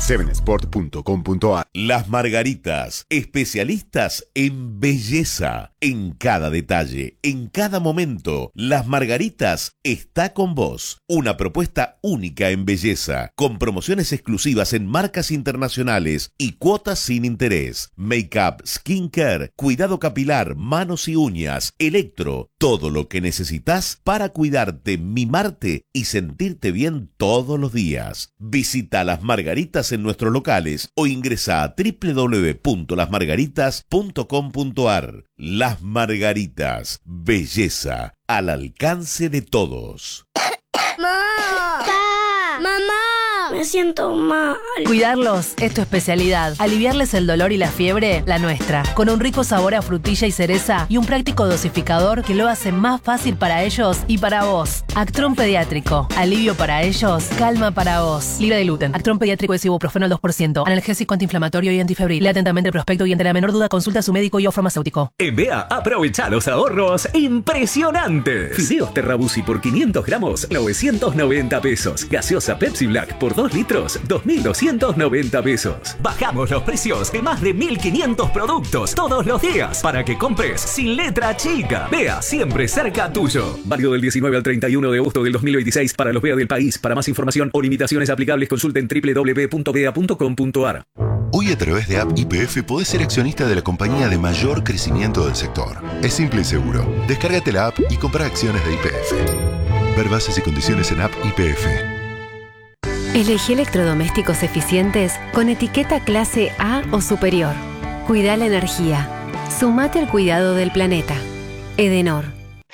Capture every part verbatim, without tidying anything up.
seven sport punto com punto a r. Las Margaritas, especialistas en belleza, en cada detalle, en cada momento. Las Margaritas está con vos. Una propuesta única en belleza, con promociones exclusivas en marcas internacionales y cuotas sin interés. Make-up, skincare, cuidado capilar, manos y uñas, electro, todo lo que necesitas para cuidarte, mimarte y sentirte bien todos los días. Visita Las Margaritas en nuestros locales o ingresa a doble u doble u doble u punto las margaritas punto com punto a r. Las Margaritas, belleza al alcance de todos. ¡Mamá! ¡Pa! ¡Mamá! Me siento mal. Cuidarlos es tu especialidad. Aliviarles el dolor y la fiebre, la nuestra. Con un rico sabor a frutilla y cereza y un práctico dosificador que lo hace más fácil para ellos y para vos. Actron Pediátrico. Alivio para ellos, calma para vos. Libre de gluten. Actron Pediátrico es ibuprofeno al dos por ciento. Analgésico, antiinflamatorio y antifebril. Lea atentamente el prospecto y ante la menor duda consulta a su médico y o farmacéutico. En B E A aprovecha los ahorros impresionantes. Fideos Terrabusi por quinientos gramos, novecientos noventa pesos. Gaseosa Pepsi Black por dos litros, dos mil doscientos noventa pesos. Bajamos los precios de más de mil quinientos productos todos los días para que compres sin letra chica. B E A, siempre cerca tuyo. Válido del diecinueve al treinta y uno de agosto del dos mil veintiséis para los B E A del país. Para más información o limitaciones aplicables consulten doble u doble u doble u punto b e a punto com punto a r. Hoy a través de App Y P F podés ser accionista de la compañía de mayor crecimiento del sector. Es simple y seguro. Descárgate la app y compra acciones de Y P F. Ver bases y condiciones en App Y P F. Elegí electrodomésticos eficientes con etiqueta clase A o superior. Cuida la energía. Sumate al cuidado del planeta. Edenor.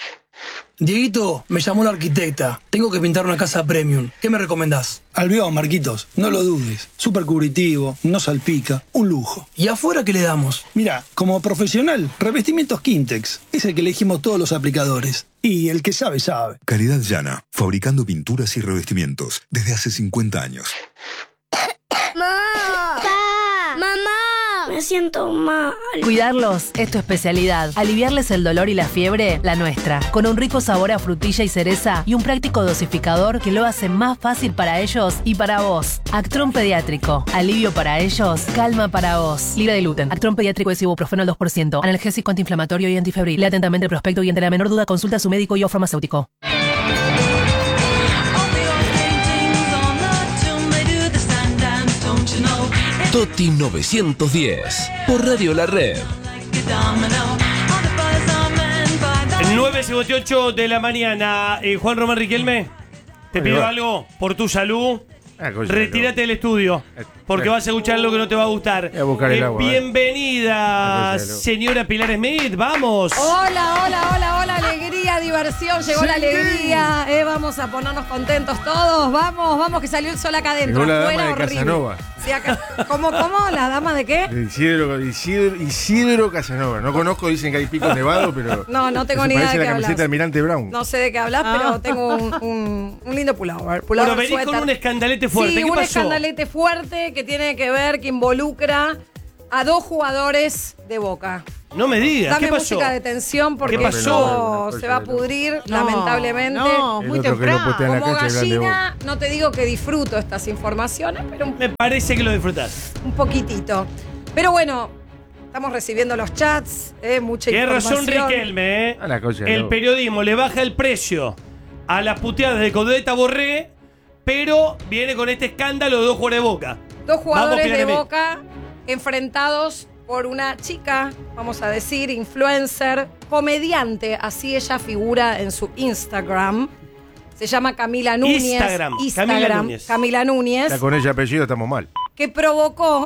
Dieguito, me llamó la arquitecta. Tengo que pintar una casa premium. ¿Qué me recomendás? Albión, Marquitos. No lo dudes. Súper cubritivo, no salpica. Un lujo. ¿Y afuera qué le damos? Mira, como profesional, revestimientos Quintex. Es el que elegimos todos los aplicadores. Y el que sabe, sabe. Calidad llana. Fabricando pinturas y revestimientos. Desde hace cincuenta años. ¡Mamá! ¡Pa! ¡Mamá! Me siento mal. Cuidarlos es tu especialidad. Aliviarles el dolor y la fiebre, la nuestra. Con un rico sabor a frutilla y cereza y un práctico dosificador que lo hace más fácil para ellos y para vos. Actron Pediátrico. Alivio para ellos, calma para vos. Libre de gluten. Actron Pediátrico es ibuprofeno al dos por ciento. Analgésico, antiinflamatorio y antifebril. Lea atentamente el prospecto y ante la menor duda consulta a su médico y o farmacéutico. Toti novecientos diez por Radio La Red. nueve cincuenta y ocho de la mañana. Eh, Juan Román Riquelme, te pido algo por tu salud. Retírate del estudio, porque vas a escuchar algo que no te va a gustar. Voy a buscar el Eh, agua, bienvenida, señora Pilar Smith, vamos. Hola, hola, hola, hola, alegría, diversión, llegó la alegría. Eh, vamos a ponernos contentos todos. Vamos, vamos, que salió el sol acá adentro. Llegó la Afuera, dama de horrible. Casanova. Sí, acá. ¿Cómo, cómo? ¿La dama de qué? De Isidro, Isidro, Isidro Casanova. No conozco, dicen que hay pico nevado, pero. No, no tengo eso ni idea de parece qué la camiseta hablas. de Almirante Brown. No sé de qué hablas, Ah. pero tengo un, un, un lindo pullover. pullover Bueno, venís suéter. con un escandalete fuerte. Sí, ¿Qué un pasó? escandalete fuerte que tiene que ver, que involucra a dos jugadores de Boca. No me digas, Dame ¿qué pasó? música de tensión porque ¿Qué pasó? esto se va a pudrir, No, lamentablemente. no, muy El otro que lo temprano. putea en la Como cancha de Grande gallina, no te digo que disfruto estas informaciones, pero un, Me parece que lo disfrutás. un poquitito. Pero bueno, estamos recibiendo los chats, eh, mucha Tienes razón, información. Riquelme, ¿eh? A la cosa, El no. periodismo le baja el precio a las puteadas de Codeta Borré, pero viene con este escándalo de dos jugadores de Boca. Dos jugadores Vamos, de Pilar Smith. Boca enfrentados por una chica, vamos a decir, influencer, comediante, así ella figura en su Instagram. Se llama Camila Núñez. Instagram, Instagram, Camila Núñez. Camila Núñez, Ya con ella apellido estamos mal. que provocó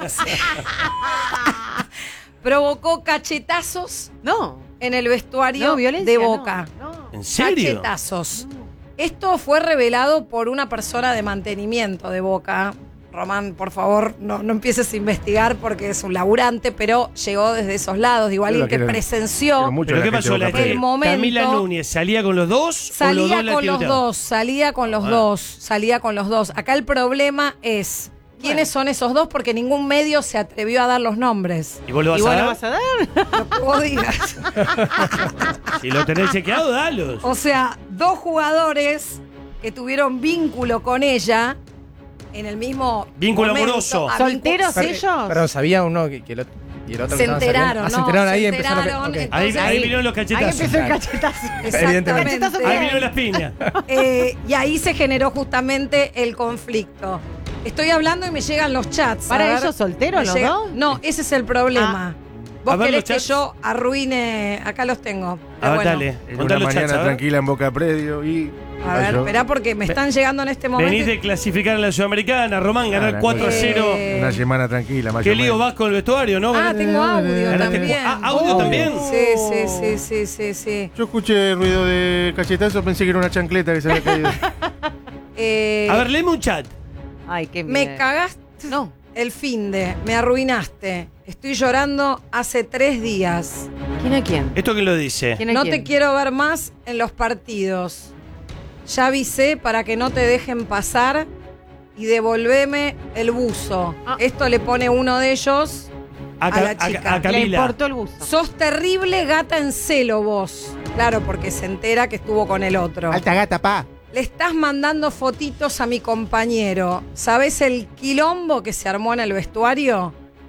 provocó cachetazos No. en el vestuario No, violencia, de no, Boca. no. ¿En serio? Cachetazos. Esto fue revelado por una persona de mantenimiento de Boca. Román, por favor, no, no empieces a investigar porque es un laburante, pero llegó desde esos lados. Digo, alguien que Quiero- presenció quiero mucho ¿Pero la qué gente pasó? de La Boca el Premium. momento. Camila Núñez, ¿salía con los dos? o los Salía dos la con los tiroteaban? dos, salía con los Ah. dos, salía con los dos. Acá el problema es quiénes son esos dos porque ningún medio se atrevió a dar los nombres. ¿Y vos lo vas ¿Y a vos dar? lo vas a dar? Lo que vos digas. Si lo tenés chequeado, dalos. O sea, dos jugadores que tuvieron vínculo con ella en el mismo Vínculo momento, amoroso. a ¿Solteros vínculo- ellos? Perdón, ¿sabía uno que, que el otro, y el otro Se que estaban enteraron, saliendo? Ah, se no, enteraron se ahí, empezaron a... enteraron, ok. Ahí, Entonces, ahí ahí- vinieron los Ahí cachetazos. empezó el cachetazo. Evidentemente. Cachetazo Ahí bien. vinieron las piñas. Eh, y ahí se generó justamente el conflicto. Estoy hablando y me llegan los chats. ¿Para A ver, ellos solteros me los llega- dos? No, ese es el problema. A Vos ver querés los que chats. yo arruine. Acá los tengo. A Pero ver, bueno, dale. En Contá una los chats, mañana a ver. tranquila en Boca Predio y... A ver, cayó. esperá porque me están llegando en este momento. Venís de clasificar en la Sudamericana, Román, ganar Ah, cuatro a cero. Eh, Una semana tranquila, más ¿Qué o lío menos. vas con el vestuario, no? Ah, tengo audio Ganaste- también. Ah, ¿audio Oh. también? Sí, sí, sí, sí, sí, sí. Yo escuché ruido de cachetazo, pensé que era una chancleta que se había caído. Eh, A ver, léeme un chat. Ay, qué me miedo. cagaste No. el finde, me arruinaste. Estoy llorando hace tres días. ¿Quién a quién? ¿Esto quién lo dice? ¿Quién a No quién? te quiero ver más en los partidos. Ya avisé para que no te dejen pasar y devolveme el buzo. Ah. Esto le pone uno de ellos A, a Ca- la a- chica. a Le Camila. importó el buzo. Sos terrible gata en celo vos. Claro, porque se entera que estuvo con el otro. Alta gata, pa. Le estás mandando fotitos a mi compañero. ¿Sabés el quilombo que se armó en el vestuario?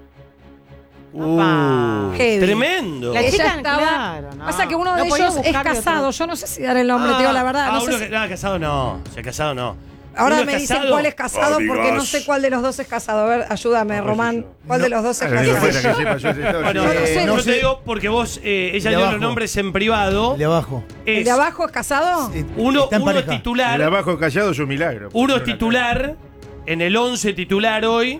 Uh, Heavy. tremendo. La Ella chica, estaba- claro, no. Pasa que uno No de podía ellos es buscarle casado. otro. Yo no sé si dar el nombre, te digo la verdad. Ah, No sé uno si- que, no, casado no. O sea, casado no. Ahora Uno me es dicen casado. cuál es casado porque no Amigas. sé cuál de los dos es casado. A ver, ayúdame, Román. ¿Cuál de los dos es Ah, no fuera casado? que sepa yo esa historia. Bueno, Yo no eh, sé. yo No te digo porque vos, eh, ella El de dio los abajo. nombres en privado. El de abajo. ¿El Es de abajo es casado? Eh, uno, está en uno pareja. titular. El abajo callado es un milagro. Uno es titular en el once titular hoy.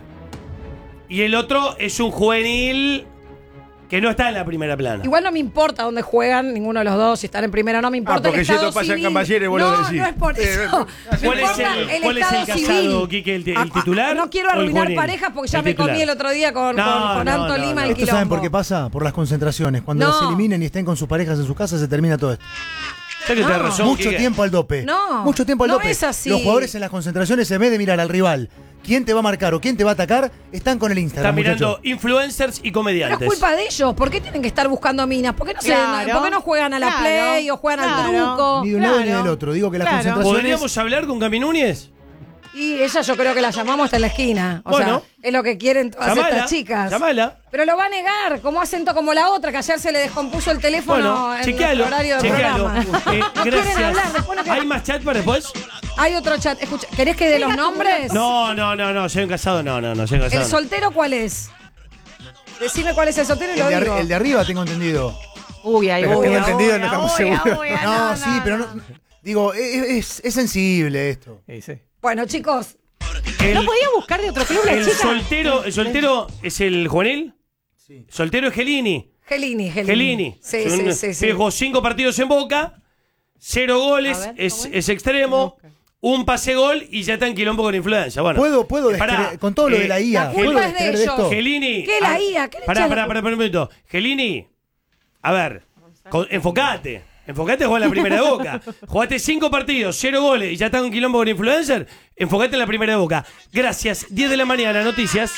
Y el otro es un juvenil que no está en la primera plana. Igual no me importa dónde juegan ninguno de los dos, si están en primera o no me importa. porque el si esto estado pasa en civil. Cambayeres, vos lo no, decís. no es por Eh, eso. Me ¿Cuál es importa el, cuál es estado el casado, civil. Quique? ¿El, ti- el Ah, ah, titular? No quiero o el arruinar juvenil? parejas porque ya El me titular. comí el otro día con, No, con, con no, Anto no, Lima no. el ¿Esto quilombo. saben por qué pasa? Por las concentraciones. Cuando No. los eliminen y estén con sus parejas en su casa, se termina todo esto. ¿Sabes que tenés No. razón, Mucho Quique? tiempo al dope. No, Mucho tiempo al no dope. es así. Los jugadores en las concentraciones, en vez de mirar al rival, quién te va a marcar o quién te va a atacar, están con el Instagram. Están mirando muchacho. influencers y Pero es comediantes. culpa de ellos. ¿Por qué tienen que estar buscando minas? ¿Por qué no, se- Claro. ¿por qué no juegan a la Claro. play o juegan al Claro. truco? Ni de un lado ni Claro. del otro. Digo que las Claro. concentraciones. ¿Podríamos hablar con Cami Núñez? Y ella yo creo que la llamamos hasta en la esquina. O Bueno. sea, es lo que quieren todas Llamala, estas chicas. llamala. Pero lo va a negar, como acento como la otra, que ayer se le descompuso el teléfono Bueno, en chequealo, el horario del chequealo. programa. Eh, No quieren gracias. hablar, después no quieren- ¿Hay más chat para después? Hay otro chat. Escucha, ¿querés que dé los nombres? No, no, no, no. Soy un casado, no, no, no. Soy un casado. ¿El no. soltero cuál es? Decime cuál es el soltero y El lo de, digo. arri- el de arriba tengo entendido. Uy, ahí Pero voy. tengo ahí entendido, voy, no estamos ahí voy, seguros. ahí voy, No, sí, pero no. Digo, es, es- es sensible esto. Sí, sí. Bueno, chicos, El, ¿No podía buscar de otro club la el chica? soltero, ¿el soltero es el juvenil? Sí. Soltero es Gelini. Gelini, Gelini. Gelini. Sí, Es un- sí, sí, sí. Jugó cinco partidos en Boca, cero goles, A ver, es, ¿cómo es extremo, un pase gol y ya está en quilombo con influencia. Bueno, Puedo, puedo eh, pará, descreer- con todo lo eh, de la I A. la ¿puedo culpa es de descreer ellos. esto? Gelini. ¿Qué la ah, I A? ¿Qué le Pará, echas? pará, pará, pará un minuto. Gelini, a ver, con- enfocate. Enfocate a jugar en la primera de Boca. Jugaste cinco partidos, cero goles y ya está en quilombo con influencer. Enfocate en la primera de Boca. Gracias. diez de la mañana, noticias.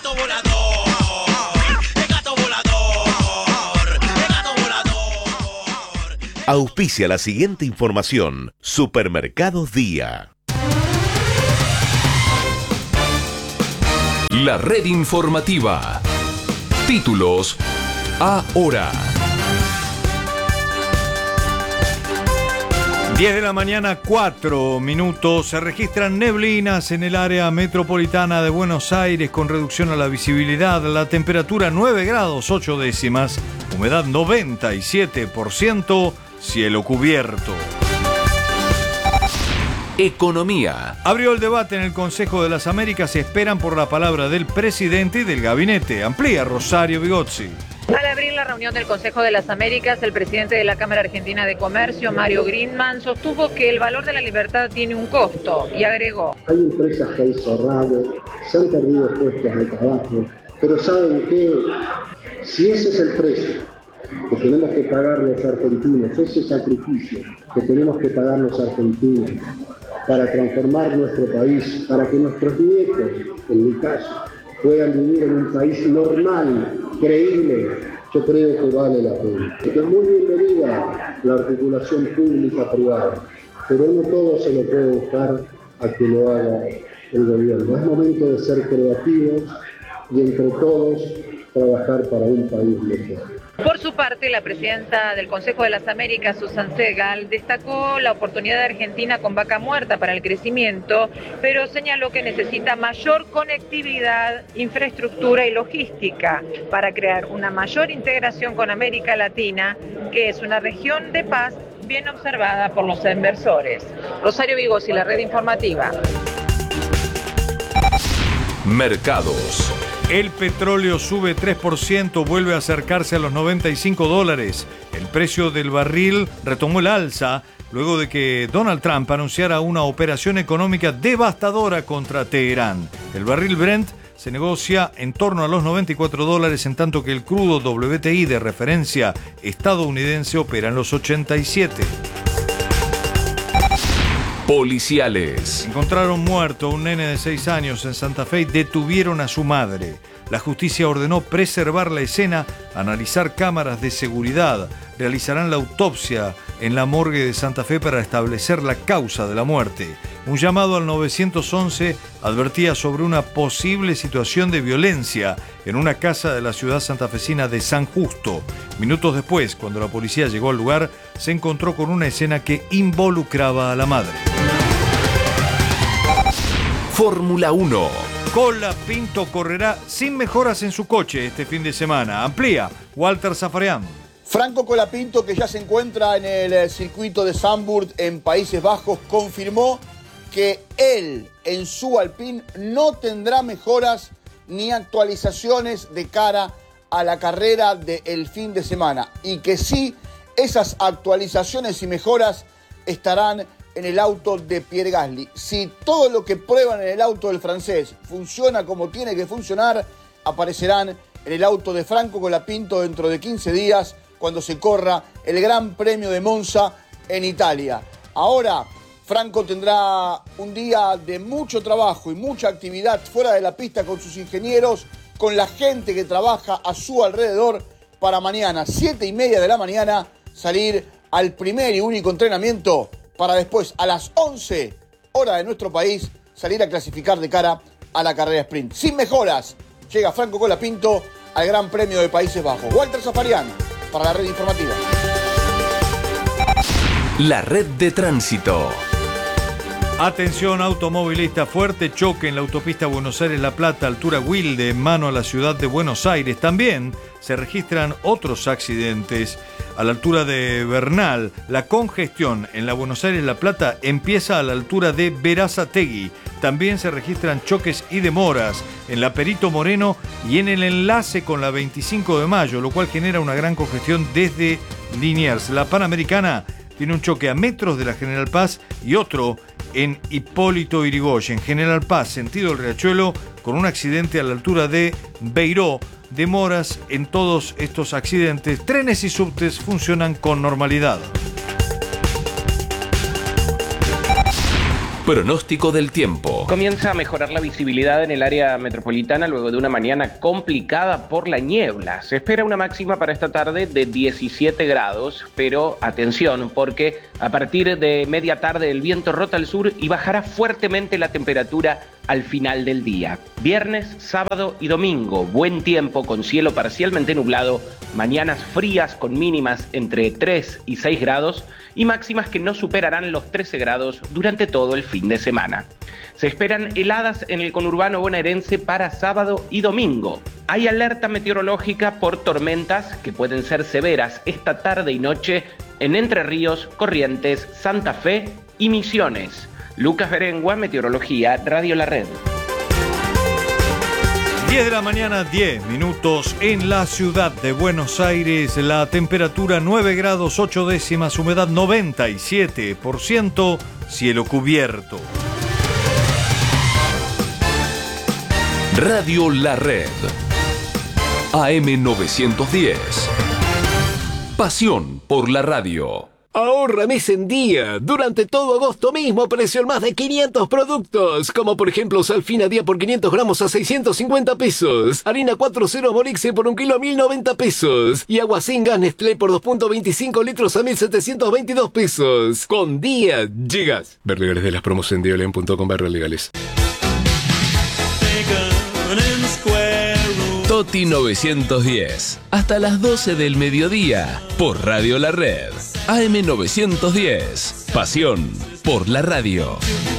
Auspicia la siguiente información. Supermercados Día. La red informativa. Títulos ahora. diez de la mañana, cuatro minutos. Se registran neblinas en el área metropolitana de Buenos Aires con reducción a la visibilidad. La temperatura nueve grados ocho décimas. Humedad noventa y siete por ciento. Cielo cubierto. Economía. Abrió el debate en el Consejo de las Américas. Esperan por la palabra del presidente y del gabinete. Amplía Rosario Bigozzi. Al abrir la reunión del Consejo de las Américas, el presidente de la Cámara Argentina de Comercio, Mario Greenman, sostuvo que el valor de la libertad tiene un costo y agregó: hay empresas que han cerrado, se han perdido puestos de trabajo, pero ¿saben qué? Si ese es el precio que tenemos que pagar los argentinos, ese sacrificio que tenemos que pagar los argentinos para transformar nuestro país, para que nuestros nietos, en mi caso, puedan vivir en un país normal, creíble, yo creo que vale la pena. Es muy bienvenida la articulación pública-privada, pero no todo se lo puede buscar a que lo haga el gobierno. Es momento de ser creativos y entre todos trabajar para un país mejor. Por su parte, la presidenta del Consejo de las Américas, Susan Segal, destacó la oportunidad de Argentina con vaca muerta para el crecimiento, pero señaló que necesita mayor conectividad, infraestructura y logística para crear una mayor integración con América Latina, que es una región de paz bien observada por los inversores. Rosario Vigos y la Red Informativa. Mercados. El petróleo sube tres por ciento, vuelve a acercarse a los noventa y cinco dólares. El precio del barril retomó el alza luego de que Donald Trump anunciara una operación económica devastadora contra Teherán. El barril Brent se negocia en torno a los noventa y cuatro dólares, en tanto que el crudo W T I de referencia estadounidense opera en los ochenta y siete. Policiales. Encontraron muerto a un nene de seis años en Santa Fe y detuvieron a su madre. La justicia ordenó preservar la escena, analizar cámaras de seguridad. Realizarán la autopsia en la morgue de Santa Fe para establecer la causa de la muerte. Un llamado al nueve once advertía sobre una posible situación de violencia en una casa de la ciudad santafesina de San Justo. Minutos después, cuando la policía llegó al lugar, se encontró con una escena que involucraba a la madre. Fórmula uno. Colapinto correrá sin mejoras en su coche este fin de semana. Amplía Walter Zafarian. Franco Colapinto, que ya se encuentra en el circuito de Zandvoort en Países Bajos, confirmó que él en su Alpine no tendrá mejoras ni actualizaciones de cara a la carrera del fin de semana, y que sí, esas actualizaciones y mejoras estarán en el auto de Pierre Gasly. Si todo lo que prueban en el auto del francés funciona como tiene que funcionar, aparecerán en el auto de Franco Colapinto dentro de quince días, cuando se corra el Gran Premio de Monza en Italia. Ahora, Franco tendrá un día de mucho trabajo y mucha actividad fuera de la pista con sus ingenieros, con la gente que trabaja a su alrededor, para mañana, siete y media de la mañana, salir al primer y único entrenamiento, para después, a las once, hora de nuestro país, salir a clasificar de cara a la carrera sprint. Sin mejoras, llega Franco Colapinto al Gran Premio de Países Bajos. Walter Zafarian, para la Red Informativa. La red de tránsito. Atención automovilista, fuerte choque en la autopista Buenos Aires-La Plata, altura Wilde, en mano a la ciudad de Buenos Aires. También se registran otros accidentes a la altura de Bernal. La congestión en la Buenos Aires-La Plata empieza a la altura de Berazategui. También se registran choques y demoras en la Perito Moreno y en el enlace con la veinticinco de mayo, lo cual genera una gran congestión desde Liniers. La Panamericana tiene un choque a metros de la General Paz y otro en Hipólito Yrigoyen. General Paz, sentido el Riachuelo, con un accidente a la altura de Beiró. Demoras en todos estos accidentes. Trenes y subtes funcionan con normalidad. Pronóstico del tiempo. Comienza a mejorar la visibilidad en el área metropolitana luego de una mañana complicada por la niebla. Se espera una máxima para esta tarde de diecisiete grados, pero atención, porque a partir de media tarde el viento rota al sur y bajará fuertemente la temperatura al final del día. Viernes, sábado y domingo, buen tiempo con cielo parcialmente nublado, mañanas frías con mínimas entre tres y seis grados y máximas que no superarán los trece grados durante todo el fin de semana. Se esperan heladas en el conurbano bonaerense para sábado y domingo. Hay alerta meteorológica por tormentas que pueden ser severas esta tarde y noche en Entre Ríos, Corrientes, Santa Fe y Misiones. Lucas Berengua, Meteorología, Radio La Red. diez de la mañana, diez minutos en la ciudad de Buenos Aires. La temperatura nueve grados ocho décimas, humedad noventa y siete por ciento, cielo cubierto. Radio La Red. A M novecientos diez. Pasión por la radio. Ahorra mes en día. Durante todo agosto mismo precio en más de quinientos productos. Como por ejemplo Salfina Día por quinientos gramos a seiscientos cincuenta pesos. Harina cuatro cero Morixe por un kilo a mil noventa pesos. Y agua sin gas Nestlé por dos punto veinticinco litros a mil setecientos veintidós pesos. Con Día llegas. Ver legales de las promos en diolén punto com barra legales. Toti novecientos diez. Hasta las doce del mediodía. Por Radio La Red. A M novecientos diez. Pasión por la radio.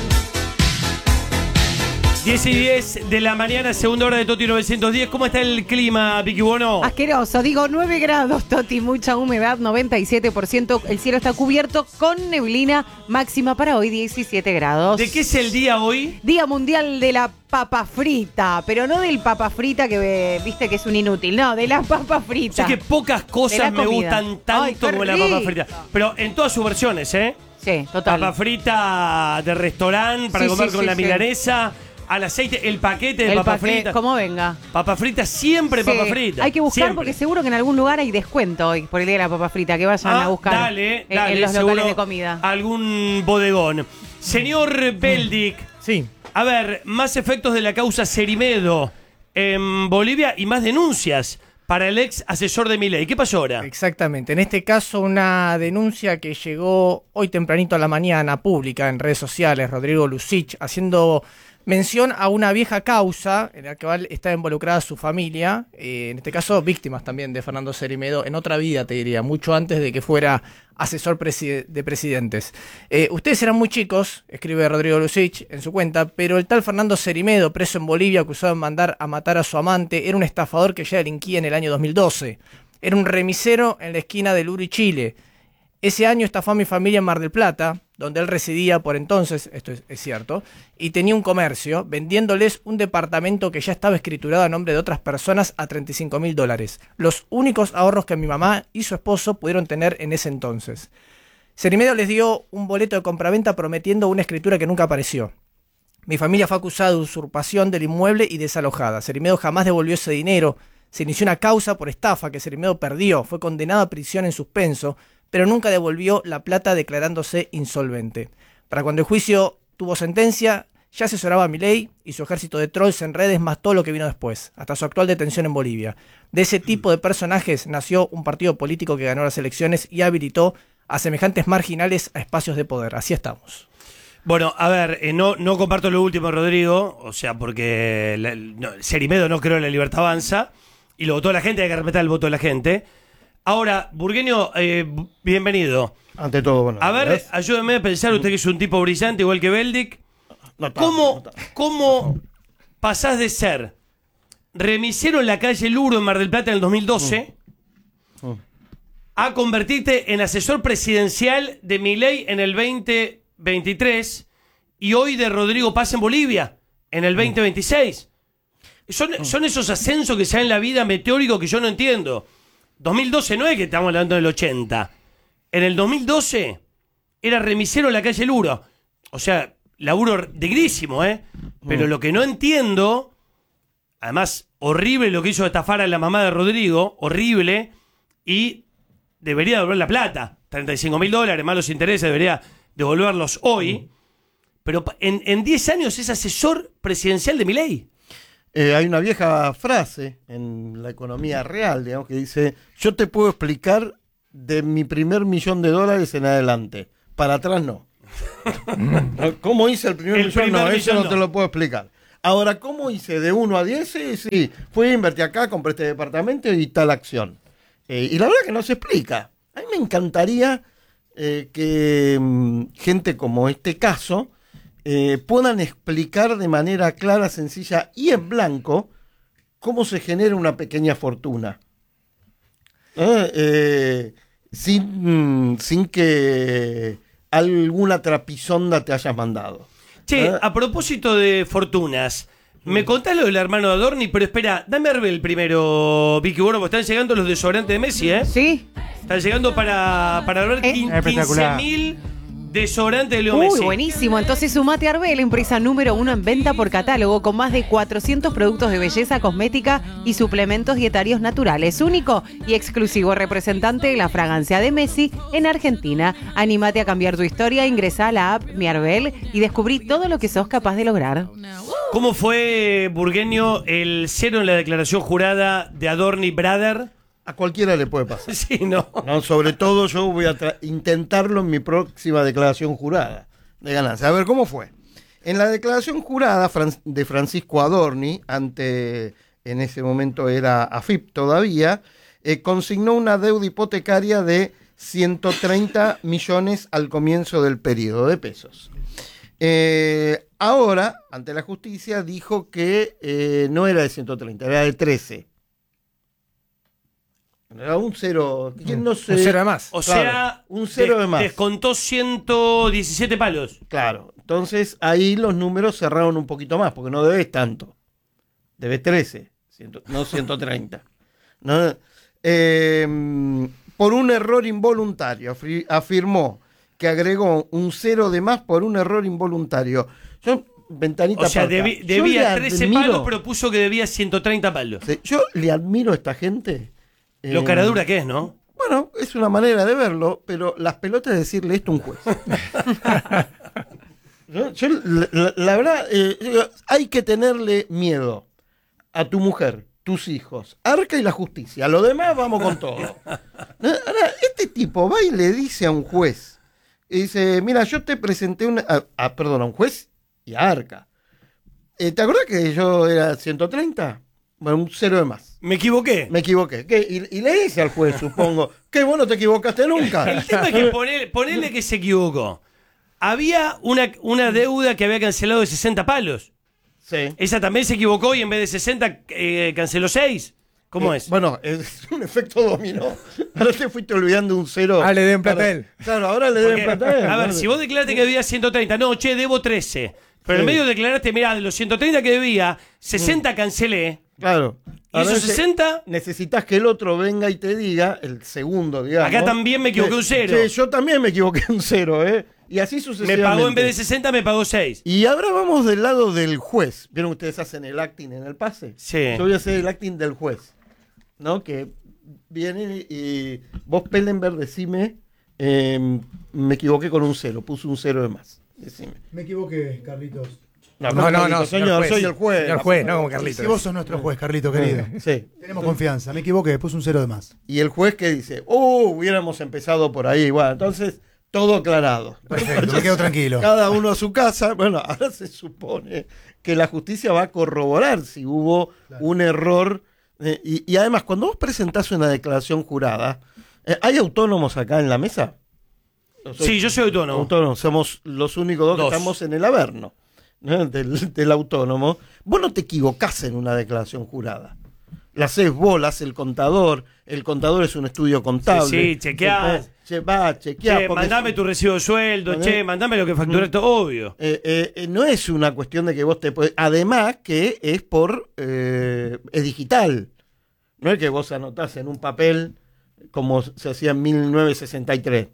diez y diez de la mañana, segunda hora de Toti novecientos diez. ¿Cómo está el clima, Vicky Bono? Asqueroso, digo nueve grados, Toti, mucha humedad, noventa y siete por ciento. El cielo está cubierto con neblina, máxima para hoy diecisiete grados. ¿De qué es el día hoy? Día Mundial de la Papa Frita, pero no del papa frita que eh, viste que es un inútil, no, de la papa frita. Sé que pocas cosas me comida. gustan tanto Ay, como la papa frita. Pero en todas sus versiones, ¿eh? Sí, total. Papa frita de restaurante para Sí, comer sí, con sí, la sí. milanesa. Al aceite, el paquete de El papa paquete, frita. como venga. Papa frita, siempre Sí, papa frita. hay que buscar siempre. porque seguro que en algún lugar hay descuento hoy por el día de la papa frita, que vayan Ah, a buscar dale, en, dale, en los seguro locales de comida. Algún bodegón. Señor Beldic. Sí. A ver, más efectos de la causa Cerimedo en Bolivia y más denuncias para el ex asesor de Milei. ¿Qué pasó ahora? Exactamente. En este caso, una denuncia que llegó hoy tempranito a la mañana, pública en redes sociales, Rodrigo Lucich, haciendo mención a una vieja causa en la cual está involucrada su familia, eh, en este caso víctimas también de Fernando Cerimedo, en otra vida te diría, mucho antes de que fuera asesor preside- de presidentes. Eh, ustedes eran muy chicos, escribe Rodrigo Lucich en su cuenta, pero el tal Fernando Cerimedo, preso en Bolivia, acusado de mandar a matar a su amante, era un estafador que ya delinquía en el año dos mil doce. Era un remisero en la esquina de Luri, Chile. Ese año estafó a mi familia en Mar del Plata, donde él residía por entonces, esto es, es cierto, y tenía un comercio, vendiéndoles un departamento que ya estaba escriturado a nombre de otras personas a treinta y cinco mil dólares. Los únicos ahorros que mi mamá y su esposo pudieron tener en ese entonces. Cerimedo les dio un boleto de compraventa prometiendo una escritura que nunca apareció. Mi familia fue acusada de usurpación del inmueble y desalojada. Cerimedo jamás devolvió ese dinero. Se inició una causa por estafa que Cerimedo perdió. Fue condenado a prisión en suspenso, pero nunca devolvió la plata declarándose insolvente. Para cuando el juicio tuvo sentencia, ya asesoraba a Milei y su ejército de trolls en redes, más todo lo que vino después, hasta su actual detención en Bolivia. De ese tipo de personajes nació un partido político que ganó las elecciones y habilitó a semejantes marginales a espacios de poder. Así estamos. Bueno, a ver, eh, no, no comparto lo último, Rodrigo, o sea, porque la, no, Cerimedo no creo en la libertad avanza, y lo votó la gente, hay que respetar el voto de la gente. Ahora, Burgueño, eh, bienvenido. Ante todo, bueno. A ver, ¿ves? ayúdeme a pensar, usted que es un tipo brillante, igual que Beldic. No tanto, ¿Cómo, no tanto. ¿Cómo pasás de ser remisero en la calle Luro en Mar del Plata en el dos mil doce Mm. Mm. a convertirte en asesor presidencial de Milei en el veinte veintitrés y hoy de Rodrigo Paz en Bolivia en el veinte veintiséis? Son, son esos ascensos que se dan en la vida meteórico que yo no entiendo. dos mil doce no es que estamos hablando del ochenta. En el dos mil doce era remisero en la calle Luro. O sea, laburo dignísimo, ¿eh? Pero Mm. lo que no entiendo, además, horrible lo que hizo estafar a la mamá de Rodrigo, horrible, y debería devolver la plata. treinta y cinco mil dólares, malos intereses, debería devolverlos hoy. Pero pa- en, en diez años es asesor presidencial de Milei. Eh, hay una vieja frase en la economía real, digamos, que dice: yo te puedo explicar de mi primer millón de dólares en adelante. Para atrás no. ¿Cómo hice el primer El millón? primer no, eso millón no, no. te lo puedo explicar. Ahora, ¿cómo hice de uno a diez? Sí, sí. Fui, invertí acá, compré este departamento y tal acción. Eh, y la verdad que no se explica. A mí me encantaría eh, que mm, gente como este caso eh, puedan explicar de manera clara, sencilla y en blanco cómo se genera una pequeña fortuna. ¿Eh? Eh, sin, mm, sin que alguna trapisonda te hayas mandado. Che, ¿Eh? a propósito de fortunas, me contás lo del hermano de Adorni, pero espera, dame Arbel primero, Vicky Bueno, porque están llegando los desodorantes de Messi, ¿eh? Sí. Están llegando para, para ver quince espectacular. mil desodorantes de Leo Uy, Messi. buenísimo. Entonces sumate a Arbel, empresa número uno en venta por catálogo, con más de cuatrocientos productos de belleza, cosmética y suplementos dietarios naturales. Único y exclusivo representante de la fragancia de Messi en Argentina. Anímate a cambiar tu historia, ingresá a la app Mi Arbel y descubrí todo lo que sos capaz de lograr. ¿Cómo fue, Burgueño, el cero en la declaración jurada de Adorni Brother? A cualquiera le puede pasar. Sí, no. No, sobre todo yo voy a tra- intentarlo en mi próxima declaración jurada de ganancia. A ver, ¿cómo fue? En la declaración jurada Fran- de Francisco Adorni ante en ese momento era A F I P todavía, eh, consignó una deuda hipotecaria de ciento treinta millones al comienzo del periodo de pesos. Eh, ahora, ante la justicia, dijo que eh, no era de ciento treinta, era de trece. Era un cero. No sé, un cero de más. O claro, sea, un cero de- de más. descontó ciento diecisiete palos. Claro, entonces ahí los números cerraron un poquito más, porque no debes tanto. Debes trece, ciento, no ciento treinta. ¿No? Eh, por un error involuntario, afri- afirmó que agregó un cero de más por un error involuntario. Yo, ventanita O sea, para acá. debi- Yo debía le trece admiro- palos, pero puso que debía ciento treinta palos. Sí, yo le admiro a esta gente. Lo eh, caradura que es, ¿no? Bueno, es una manera de verlo, pero las pelotas de decirle esto a un juez. Yo, yo, la, la- la verdad, eh, hay que tenerle miedo a tu mujer, tus hijos, Arca y la justicia. A lo demás vamos con todo. ¿No? Ahora, este tipo va y le dice a un juez, y dice, mira, yo te presenté una... A, a- perdón, a un juez y a Arca. Eh, ¿Te acuerdas que yo era ciento treinta? Bueno, un cero de más. Me equivoqué. Me equivoqué. ¿Qué? Y, y le dice al juez, supongo, que vos no te equivocaste nunca. El tema es que ponele, ponele que se equivocó. Había una, una deuda que había cancelado de sesenta palos. Sí. Esa también se equivocó y en vez de sesenta eh, canceló seis. ¿Cómo Eh, es? Bueno, es un efecto dominó. Ahora te fuiste olvidando un cero. Ah, le den Para- plata a él. Claro, ahora le den Porque, plata a él. a ver, ¿no? si vos declaraste que debía ciento treinta, no, che, debo trece. Pero en Sí. medio declaraste, mirá, de los ciento treinta que debía, sesenta cancelé. Claro. ¿Y esos Ahora sesenta? Necesitas que el otro venga y te diga, el segundo, digamos. Acá también me equivoqué que- un cero. Sí, yo también me equivoqué un cero, ¿eh? Y así Me sucesivamente. pagó en vez de sesenta, me pagó seis. Y ahora vamos del lado del juez. ¿Vieron ustedes hacen el acting en el pase? Sí. Yo voy a hacer el acting del juez. ¿No? Que viene y vos, Pellenberg, decime, eh, me equivoqué con un cero, puse un cero de más. Decime. Me equivoqué, Carlitos. No, No, no, no, señor, señor juez. soy el juez. Señor juez, no como Carlitos. Si vos sos nuestro juez, Carlito, querido. Sí. Tenemos confianza. Me equivoqué, puse un cero de más. Y el juez que dice, uh, hubiéramos empezado por ahí. Bueno, entonces, todo aclarado. Perfecto, me quedo tranquilo. Cada uno a su casa. Bueno, ahora se supone que la justicia va a corroborar si hubo un error. eh, y, y además, cuando vos presentás una declaración jurada, eh, ¿hay autónomos acá en la mesa? Yo Sí, yo soy autónomo. autónomo. Somos los únicos dos, Dos. que estamos en el Averno, ¿no? del, del autónomo. Vos no te equivocás en una declaración jurada. La haces vos, la hace el contador. El contador es un estudio contable. Sí, sí, chequeás. Che, va, chequeá, Che, porque mandame es- tu recibo de sueldo, ¿Mandé? che, mandame lo que facturaste, obvio. Eh, eh, eh, no es una cuestión de que vos te podés... Además que es por... eh, es digital. No es que vos anotás en un papel como se hacía en mil novecientos sesenta y tres.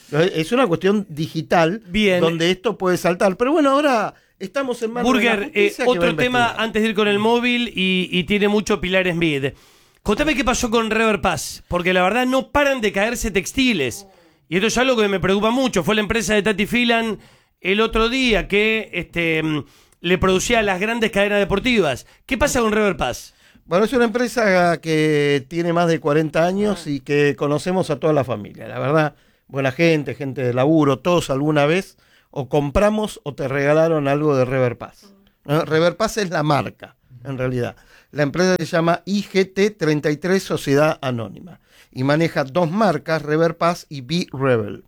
Es una cuestión digital. Bien. Donde esto puede saltar. Pero bueno, ahora estamos en manos de la Burger, eh, justicia que va a otro tema investigar. antes de ir con el móvil y, y tiene mucho Pilar Smith. Contame qué pasó con Rever Pass, porque la verdad no paran de caerse textiles. Y esto es algo que me preocupa mucho. Fue la empresa de Tati Filan el otro día que este, mm, le producía a las grandes cadenas deportivas. ¿Qué pasa con Rever Pass? Bueno, es una empresa que tiene más de cuarenta años y que conocemos a toda la familia. La verdad, buena gente, gente de laburo, todos alguna vez o compramos o te regalaron algo de Rever Pass. ¿No? Rever Pass es la marca, en realidad. La empresa se llama I G T treinta y tres Sociedad Anónima y maneja dos marcas, Rever Pass y B-Rebel.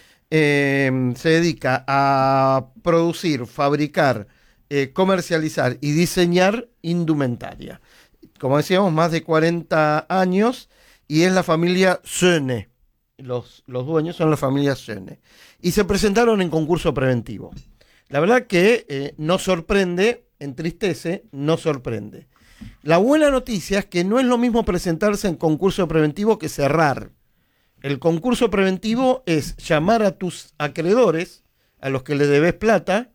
Eh, se dedica a producir, fabricar, eh, comercializar y diseñar indumentaria. Como decíamos, más de cuarenta años y es la familia Söhne. Los, los dueños son la familia Söhne. Y se presentaron en concurso preventivo. La verdad que eh, no sorprende, entristece, no sorprende. La buena noticia es que no es lo mismo presentarse en concurso preventivo que cerrar. El concurso preventivo es llamar a tus acreedores, a los que le debes plata,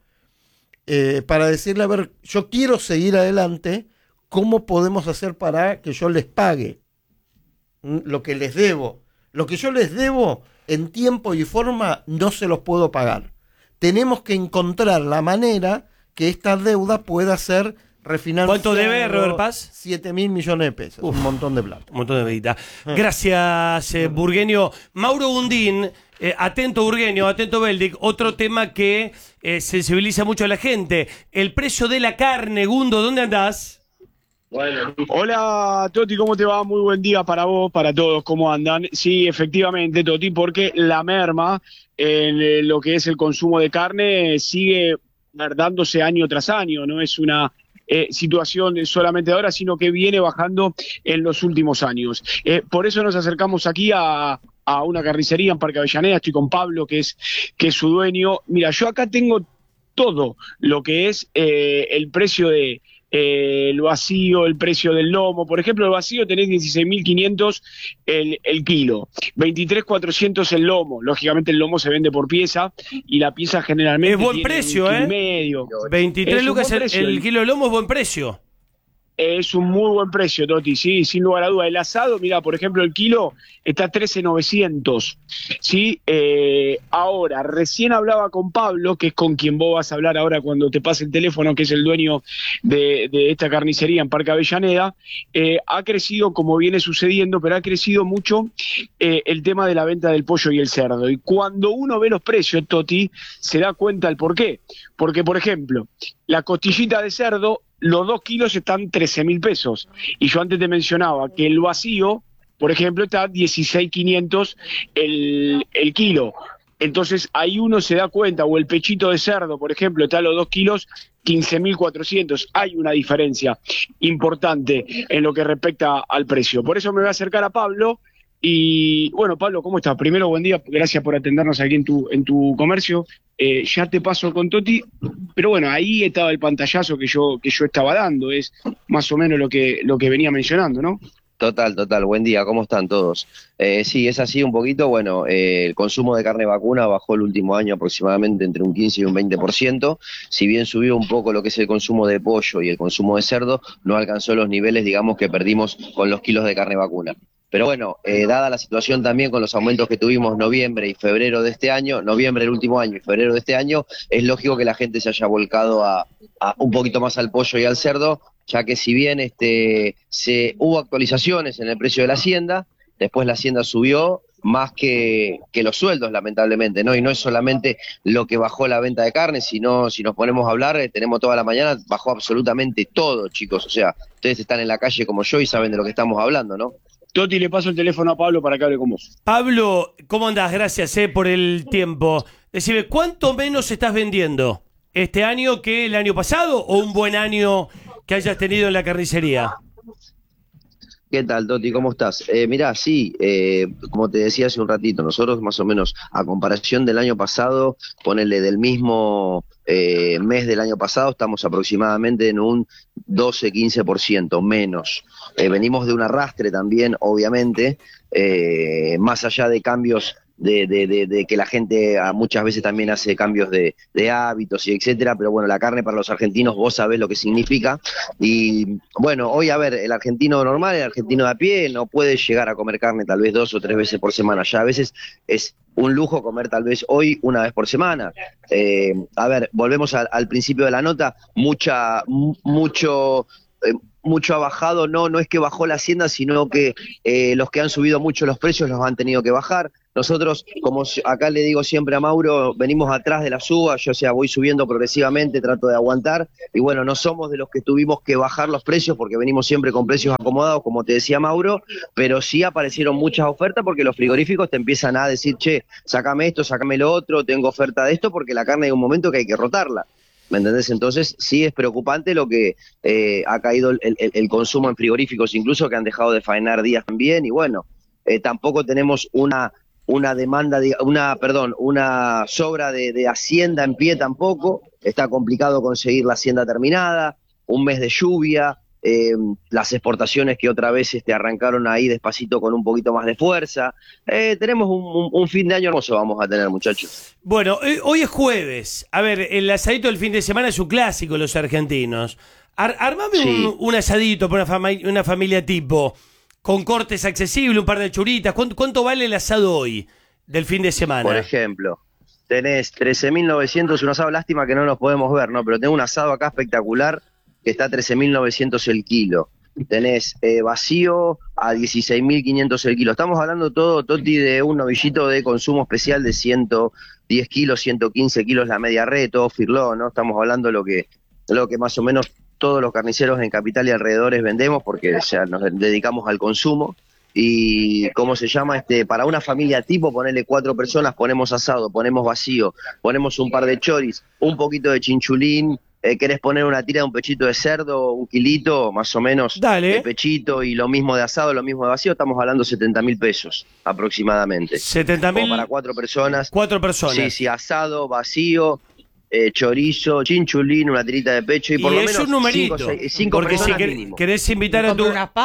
eh, para decirle, a ver, yo quiero seguir adelante, ¿cómo podemos hacer para que yo les pague ¿Mm? lo que les debo? Lo que yo les debo en tiempo y forma no se los puedo pagar. Tenemos que encontrar la manera que esta deuda pueda ser refinanciada. ¿Cuánto debe Rever Pass? siete mil millones de pesos, un montón de plata. Un montón de medita. Gracias, eh, Burgueño. Mauro Gundín, eh, atento Burgueño, atento Beldic. Otro tema que eh, sensibiliza mucho a la gente. El precio de la carne, Gundo, ¿dónde andás? Bueno. Hola Toti, ¿cómo te va? Muy buen día para vos, para todos, ¿cómo andan? Sí, efectivamente, Toti, porque la merma en eh, lo que es el consumo de carne sigue dándose año tras año, no es una eh, situación solamente de ahora, sino que viene bajando en los últimos años. Eh, por eso nos acercamos aquí a, a una carnicería en Parque Avellaneda, estoy con Pablo, que es, que es su dueño. Mira, yo acá tengo todo lo que es eh, el precio de eh, el vacío, el precio del lomo. Por ejemplo, el vacío tenés dieciséis mil quinientos el, el kilo, veintitrés mil cuatrocientos el lomo. Lógicamente el lomo se vende por pieza y la pieza generalmente es buen tiene precio, un ¿eh? kilo y medio. veintitrés Es un lucas buen el, precio. el kilo de lomo es buen precio. Es un muy buen precio, Toti, sí, sin lugar a duda. El asado, mira, por ejemplo, el kilo está trece mil novecientos, ¿sí? Eh, ahora, recién hablaba con Pablo, que es con quien vos vas a hablar ahora cuando te pase el teléfono, que es el dueño de, de esta carnicería en Parque Avellaneda. Eh, ha crecido, como viene sucediendo, pero ha crecido mucho eh, el tema de la venta del pollo y el cerdo. Y cuando uno ve los precios, Toti, se da cuenta el por qué. Porque, por ejemplo, la costillita de cerdo, los dos kilos están trece mil pesos. Y yo antes te mencionaba que el vacío, por ejemplo, está dieciséis mil quinientos el, el kilo. Entonces ahí uno se da cuenta, o el pechito de cerdo, por ejemplo, está a los dos kilos, quince mil cuatrocientos. Hay una diferencia importante en lo que respecta al precio. Por eso me voy a acercar a Pablo. Y bueno, Pablo, ¿cómo estás? Primero, buen día, gracias por atendernos aquí en tu, en tu comercio. Eh, ya te paso con Toti, pero bueno, ahí estaba el pantallazo que yo, que yo estaba dando, es más o menos lo que, lo que venía mencionando, ¿no? Total, total, buen día, ¿cómo están todos? Eh, sí, es así un poquito, bueno, eh, el consumo de carne vacuna bajó el último año aproximadamente entre un quince y un veinte por ciento, si bien subió un poco lo que es el consumo de pollo y el consumo de cerdo, no alcanzó los niveles, digamos, que perdimos con los kilos de carne vacuna. Pero bueno, eh, dada la situación también con los aumentos que tuvimos noviembre y febrero de este año, noviembre del último año y febrero de este año, es lógico que la gente se haya volcado a, a un poquito más al pollo y al cerdo, ya que si bien este se hubo actualizaciones en el precio de la hacienda, después la hacienda subió más que, que los sueldos, lamentablemente, ¿no? Y no es solamente lo que bajó la venta de carne, sino, si nos ponemos a hablar, eh, tenemos toda la mañana, bajó absolutamente todo, chicos. O sea, ustedes están en la calle como yo y saben de lo que estamos hablando, ¿no? Toti, le paso el teléfono a Pablo para que hable con vos. Pablo, ¿cómo andás? Gracias eh, por el tiempo. Decime, ¿cuánto menos estás vendiendo este año que el año pasado o un buen año que hayas tenido en la carnicería? ¿Qué tal, Toti? ¿Cómo estás? Eh, mirá, sí, eh, como te decía hace un ratito, nosotros más o menos, a comparación del año pasado, ponele del mismo eh, mes del año pasado, estamos aproximadamente en un doce quince por ciento menos. Eh, venimos de un arrastre también, obviamente, eh, más allá de cambios de, de, de, de que la gente a, muchas veces también hace cambios de, de hábitos y etcétera, pero bueno, la carne para los argentinos vos sabés lo que significa. Y bueno, hoy a ver, el argentino normal, el argentino de a pie no puede llegar a comer carne tal vez dos o tres veces por semana, ya a veces es un lujo comer tal vez hoy una vez por semana. Eh, a ver, volvemos a, al principio de la nota, mucha, mucho... Eh, mucho ha bajado, no, no es que bajó la hacienda, sino que eh, los que han subido mucho los precios los han tenido que bajar. Nosotros, como acá le digo siempre a Mauro, venimos atrás de la suba, yo o sea, voy subiendo progresivamente, trato de aguantar, y bueno, no somos de los que tuvimos que bajar los precios, porque venimos siempre con precios acomodados, como te decía Mauro, pero sí aparecieron muchas ofertas, porque los frigoríficos te empiezan a decir, che, sácame esto, sácame lo otro, tengo oferta de esto, porque la carne hay un momento que hay que rotarla. ¿Me entendés? Entonces sí es preocupante lo que eh, ha caído el, el, el consumo en frigoríficos, incluso que han dejado de faenar días también, y bueno, eh, tampoco tenemos una una demanda, de, una perdón, una sobra de, de hacienda en pie tampoco, está complicado conseguir la hacienda terminada, un mes de lluvia, eh, las exportaciones que otra vez este, arrancaron ahí despacito con un poquito más de fuerza, eh, tenemos un, un, un fin de año hermoso vamos a tener, muchachos. Bueno, hoy es jueves. A ver, el asadito del fin de semana es un clásico los argentinos. Ar armame sí. un, un asadito para una, fami una familia tipo, con cortes accesibles, un par de churitas. ¿Cuánto, ¿Cuánto vale el asado hoy del fin de semana? Por ejemplo, tenés trece mil novecientos, un asado, lástima que no nos podemos ver, ¿no? Pero tengo un asado acá espectacular que está a trece mil novecientos el kilo. Tenés eh, vacío a dieciséis mil quinientos el kilo. Estamos hablando todo, Toti, de un novillito de consumo especial de ciento diez kilos, ciento quince kilos la media red, todo firló, ¿no? Estamos hablando de lo que, lo que más o menos todos los carniceros en Capital y alrededores vendemos porque o sea, nos dedicamos al consumo. Y ¿cómo se llama? Este, para una familia tipo, ponerle cuatro personas, ponemos asado, ponemos vacío, ponemos un par de choris, un poquito de chinchulín, eh, querés poner una tira de un pechito de cerdo, un kilito, más o menos, Dale. de pechito, y lo mismo de asado, lo mismo de vacío, estamos hablando setenta mil pesos aproximadamente. setenta mil para cuatro personas. Cuatro personas. Sí, sí, asado, vacío, eh, chorizo, chinchulín, una tirita de pecho y por y lo es menos un numerito. cinco, seis, cinco porque si personas quer- mínimo. querés invitar a tu,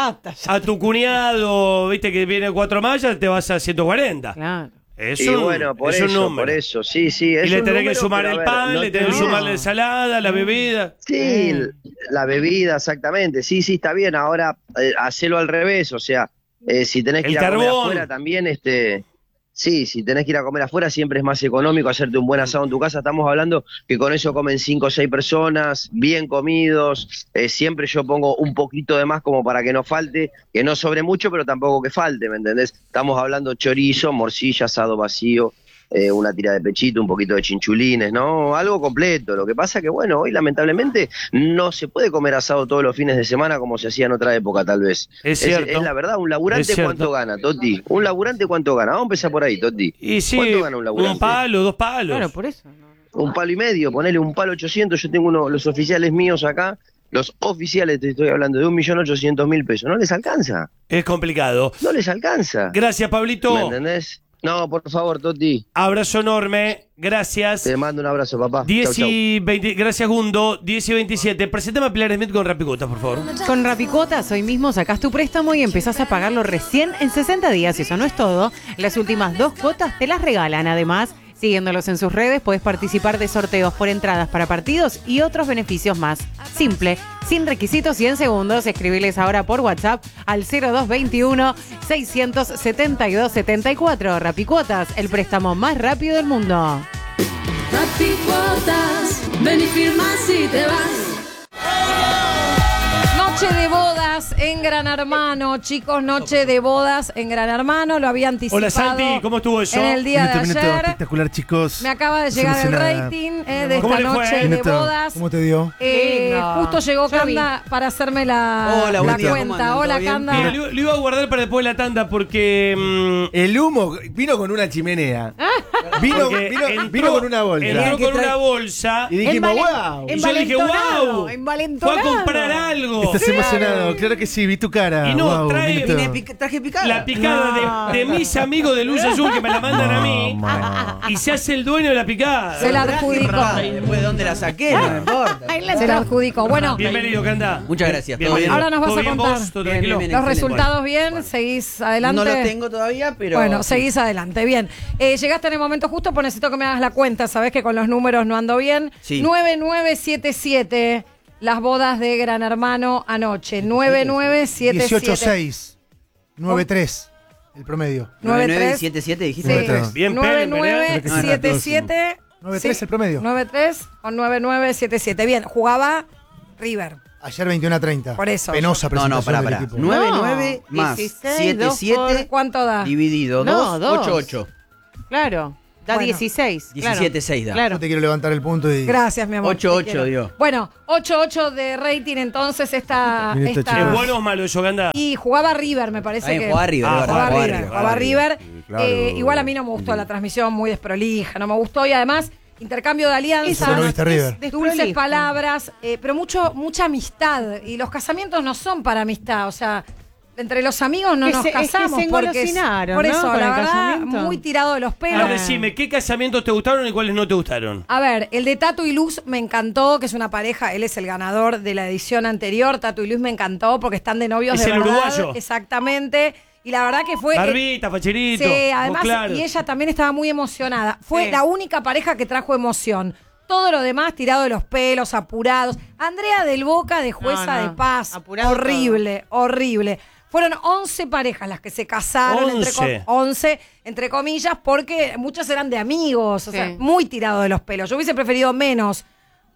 a tu cuñado, viste que viene cuatro mallas, te vas a ciento cuarenta. Claro. Es y un, bueno, por es un eso, número. por eso, sí, sí. Es Y le un tenés que número, sumar pero, el a ver, pan, no le tenés que tenés- sumar la ensalada, la bebida. Sí, l- la bebida, exactamente. Sí, sí, está bien. Ahora, eh, hacelo al revés, o sea, eh, si tenés que El ir a comer carbón. afuera también, este... Sí, si tenés que ir a comer afuera siempre es más económico hacerte un buen asado en tu casa. Estamos hablando que con eso comen cinco o seis personas, bien comidos. Eh, siempre yo pongo un poquito de más como para que no falte, que no sobre mucho, pero tampoco que falte, ¿me entendés? Estamos hablando chorizo, morcilla, asado vacío, eh, una tira de pechito, un poquito de chinchulines, ¿no? Algo completo. Lo que pasa que, bueno, hoy lamentablemente no se puede comer asado todos los fines de semana como se hacía en otra época, tal vez. Es cierto. Es, la verdad, un Es laburante cierto. ¿cuánto gana, Toti? Un laburante ¿cuánto gana? Vamos a empezar por ahí, Toti. Y sí, ¿Cuánto gana un laburante? un palo, dos palos. Claro, por eso. Un palo y medio, ponele un palo ochocientos. Yo tengo uno, los oficiales míos acá, los oficiales, te estoy hablando de un millón ochocientos mil pesos. No les alcanza. Es complicado. No les alcanza. Gracias, Pablito. ¿Me entendés? No, por favor, Toti. Abrazo enorme. Gracias. Te mando un abrazo, papá. diez Chau, chau. y veinte, gracias, Gundo. diez y veintisiete. Presentame a Pilar Smith con Rapicotas, por favor. Con Rapicotas, hoy mismo sacás tu préstamo y empezás a pagarlo recién en sesenta días. Y eso no es todo. Las últimas dos cuotas te las regalan. Además, siguiéndolos en sus redes, puedes participar de sorteos por entradas para partidos y otros beneficios más. Simple, sin requisitos y en segundos. Escribiles ahora por WhatsApp al cero dos veintiuno, seiscientos setenta y dos setenta y cuatro. Rapicuotas, el préstamo más rápido del mundo. Rapicuotas, ven y firmas y te vas. Noche de bodas en Gran Hermano, chicos, noche de bodas en Gran Hermano, lo había anticipado. Hola, Santi, ¿cómo estuvo eso? En el día Minuto, de minuto, ayer. espectacular, chicos. Me acaba de llegar el rating eh, de ¿Cómo esta le fue? noche de Minuto, bodas. ¿Cómo te dio? Eh, Lindo. justo llegó Yo Canda para hacerme la, Hola, la buen día, ¿cómo cuenta. andan? Hola, ¿Todo bien? Canda. Mira, lo, lo iba a guardar para después de la tanda porque. mm, El humo vino con una chimenea. Vino, porque vino, entró- vino con una bolsa. Entró con una bolsa. Y dijimos, Envalen- wow. Y yo dije, envalentonado, wow. Fue a envalentonado. comprar algo. Estás emocionado, claro que sí, vi tu cara. Y no, Wow, trae- Minuto. Vine pica- traje picada. La picada de, de mis amigos de Luz Azul que me la mandan a mí. Mamá. Y se hace el dueño de la picada. Se la adjudicó. Y después de dónde la saqué, no me importa. Ahí la Se la adjudicó. Bueno, Bienvenido, Canda. Muchas gracias, Bien, todo bien. ahora nos vas ¿Todo a bien contar. vos? ¿Todo Bien, tranquilo? bien, los excelente. resultados bien, seguís adelante. No lo tengo todavía, pero. Bueno, seguís adelante, bien. Eh, llegaste en el momento justo, pues necesito que me hagas la cuenta. Sabés que con los números no ando bien. Sí. nueve nueve siete siete, las bodas de Gran Hermano anoche. nueve nueve siete siete. dieciocho seis. nueve tres. El promedio. nueve nueve siete siete dijiste. Sí. nueve tres. Bien, nueve Pérez, nueve ¿verdad? siete siete. nueve tres el promedio. nueve tres o nueve nueve siete siete. Bien, jugaba River. Ayer veintiuno a treinta. Por eso. Penosa No, no, presentación pará, del pará. equipo. nueve No, nueve más dieciséis, siete dos siete ¿Cuánto da? dividido No, dos, dos. ocho ocho. Claro, da Bueno. dieciséis. claro. diecisiete seis da. Yo Claro. te quiero levantar el punto y. Gracias, mi amor. ocho te ocho quiero. dio. Bueno, ocho ocho de rating entonces esta... Minuto, esta- chicos. ¿Es bueno o malo eso, Ganda? Y jugaba River, me parece Ahí que. jugaba River, Ah, es verdad, jugaba jugaba River, River. jugaba River. claro. Eh, igual a mí no me gustó la transmisión, muy desprolija, no me gustó. Y además, intercambio de alianzas, Eso no viste River. Es dulces desprolijo. palabras, eh, pero mucho, mucha amistad. Y los casamientos no son para amistad, o sea, entre los amigos no Que nos se- es que casamos. se porque es- engolosinaron, por ¿no? eso, Con la el verdad, casamiento. muy tirado de los pelos. Ahora decime, ¿qué casamientos te gustaron y cuáles no te gustaron? A ver, el de Tato y Luz me encantó, que es una pareja, él es el ganador de la edición anterior, Tato y Luz me encantó porque están de novios Es de el verdad. uruguayo. Exactamente. Y la verdad que fue... Barbita, facherito. Sí, además, vos claro. y ella también estaba muy emocionada. Fue Sí. la única pareja que trajo emoción. Todo lo demás tirado de los pelos, apurados. Andrea del Boca de jueza No, no, de paz. apurado Horrible, horrible. Fueron once parejas las que se casaron, entre, once. com- once, entre comillas, porque muchas eran de amigos, o Sí. sea, muy tirado de los pelos. Yo hubiese preferido menos,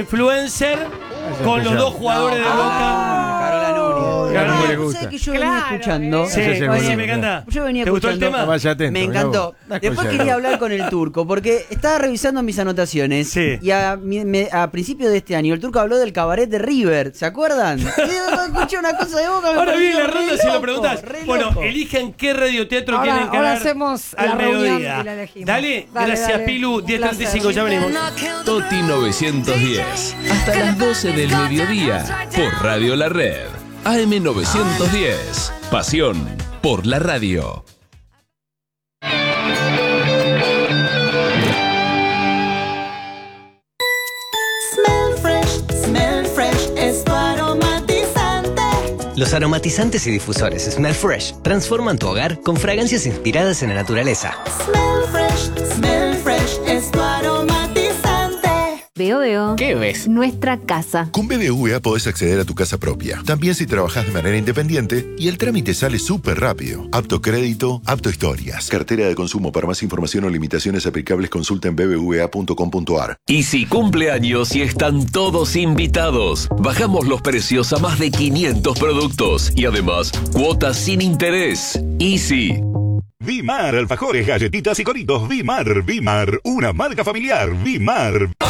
influencer con los dos jugadores de Boca. Carola Núñez. Claro, Ah, le ¿sabes gusta. que yo venía Claro, escuchando? Sí, sí, Venía- sí, me encanta. Yo venía ¿Te gustó el escuchando. tema? Vaya atento, me mirá encantó. vos. Una Después cosa quería de- hablar con el turco, porque estaba revisando mis anotaciones y a, mi- me- a principios de este año el turco habló del cabaret de River, ¿se acuerdan? Y yo escuché una cosa de Boca. me Ahora pareció viene la re ronda si lo loco, preguntas. re Bueno, loco. elijan qué radioteatro Ahora- quieren ahora encarar hacemos al la reunión mediodía. y la elegimos. Dale, Dale, gracias dale. Pilu, Un diez treinta y cinco, placer. ya venimos. Toti novecientos diez. Hasta las doce del mediodía. Por Radio La Red. A M novecientos diez. Pasión por la radio. Smell fresh, smell fresh, es tu aromatizante. Los aromatizantes y difusores Smell Fresh transforman tu hogar con fragancias inspiradas en la naturaleza. Smell fresh, smell fresh, es tu aromatizante. Veo, veo. ¿Qué ves? Nuestra casa. Con B B V A podés acceder a tu casa propia, también si trabajás de manera independiente, y el trámite sale súper rápido. Apto crédito, apto historias. Cartera de consumo. Para más información o limitaciones aplicables consulta en b b v a punto com punto a r. Y si cumple años y están todos invitados, bajamos los precios a más de quinientos productos y además cuotas sin interés. Easy. Vimar, alfajores, galletitas y coritos. Vimar, Vimar, una marca familiar. Vimar.